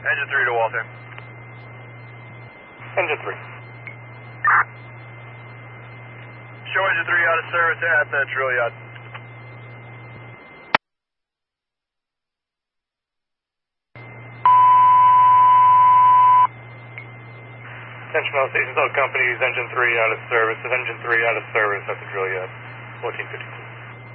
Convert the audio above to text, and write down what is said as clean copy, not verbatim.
Engine 3 to Walter. Engine 3. Show Engine 3 out of service at the drill yacht. Attention all stations, all companies, Engine 3 out of service. Engine 3 out of service at the drill yacht. 1452.